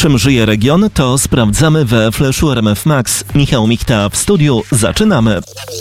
Czym żyje region, to sprawdzamy we Flashu RMF Max. Michał Michta w studiu. Zaczynamy.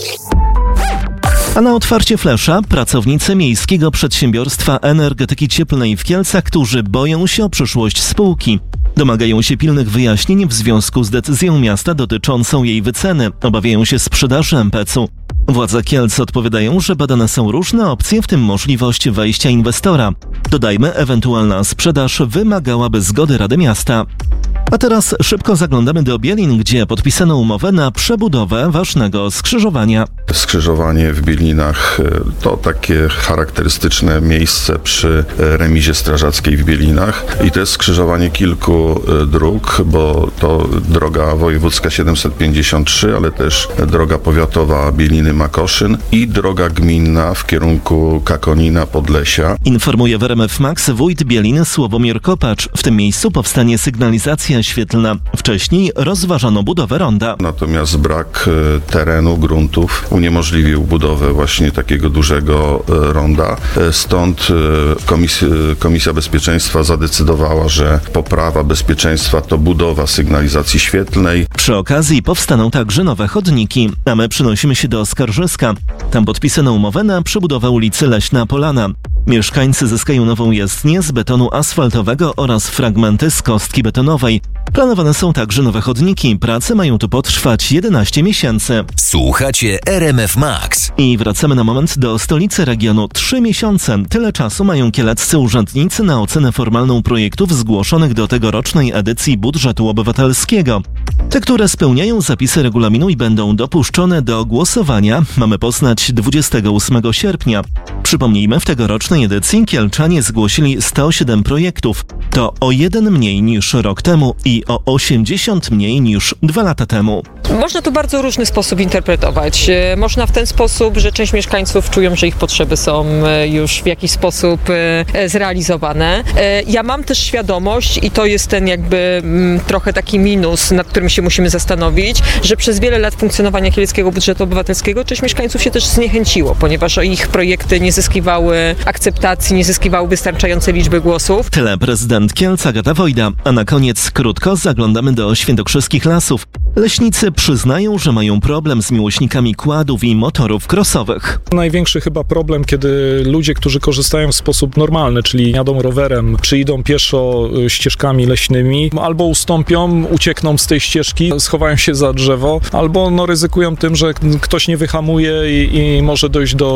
A na otwarcie Flasha pracownicy Miejskiego Przedsiębiorstwa Energetyki Cieplnej w Kielcach, którzy boją się o przyszłość spółki. Domagają się pilnych wyjaśnień w związku z decyzją miasta dotyczącą jej wyceny. Obawiają się sprzedaży MPC-u. Władze Kielc odpowiadają, że badane są różne opcje, w tym możliwość wejścia inwestora. Dodajmy, ewentualna sprzedaż wymagałaby zgody Rady Miasta. A teraz szybko zaglądamy do Bielin, gdzie podpisano umowę na przebudowę ważnego skrzyżowania. Skrzyżowanie w Bielinach to takie charakterystyczne miejsce przy remizie strażackiej w Bielinach i to jest skrzyżowanie kilku dróg, bo to droga wojewódzka 753, ale też droga powiatowa Bieliny-Makoszyn i droga gminna w kierunku Kakonina, Podlesia. Informuje w RMF Max wójt Bielin Sławomir Kopacz. W tym miejscu powstanie sygnalizacja świetlna. Wcześniej rozważano budowę ronda. Natomiast brak terenu, gruntów uniemożliwił budowę właśnie takiego dużego ronda. Stąd Komisja Bezpieczeństwa zadecydowała, że poprawa bezpieczeństwa to budowa sygnalizacji świetlnej. Przy okazji powstaną także nowe chodniki, a my przenosimy się do Skarżyska. Tam podpisano umowę na przebudowę ulicy Leśna Polana. Mieszkańcy zyskają nową jezdnię z betonu asfaltowego oraz fragmenty z kostki betonowej. Planowane są także nowe chodniki. Prace mają tu potrwać 11 miesięcy. Słuchacie RMF Max. I wracamy na moment do stolicy regionu. 3 miesiące. Tyle czasu mają kieleccy urzędnicy na ocenę formalną projektów zgłoszonych do tegorocznej edycji budżetu obywatelskiego. Te, które spełniają zapisy regulaminu i będą dopuszczone do głosowania, mamy poznać 28 sierpnia. Przypomnijmy, w tegorocznej edycji kielczanie zgłosili 107 projektów. To o 1 mniej niż rok temu i o 80 mniej niż 2 lata temu. Można to w bardzo różny sposób interpretować. Można w ten sposób, że część mieszkańców czują, że ich potrzeby są już w jakiś sposób zrealizowane. Ja mam też świadomość i to jest ten jakby trochę taki minus, nad którym się musimy zastanowić, że przez wiele lat funkcjonowania kieleckiego budżetu obywatelskiego część mieszkańców się też zniechęciło, ponieważ ich projekty nie zyskiwały akceptacji, nie zyskiwały wystarczającej liczby głosów. Tyle prezydent Kielc Agata Wojda. A na koniec krótko zaglądamy do świętokrzeskich lasów. Leśnicy przyznają, że mają problem z miłośnikami kładów i motorów crossowych. Największy chyba problem, kiedy ludzie, którzy korzystają w sposób normalny, czyli jadą rowerem, czy idą pieszo ścieżkami leśnymi, albo ustąpią, uciekną z tej ścieżki, schowają się za drzewo, albo ryzykują tym, że ktoś nie wyhamuje i może dojść do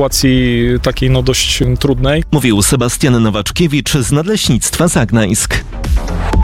sytuacji takiej dość trudnej. Mówił Sebastian Nowaczkiewicz z Nadleśnictwa Zagnańsk.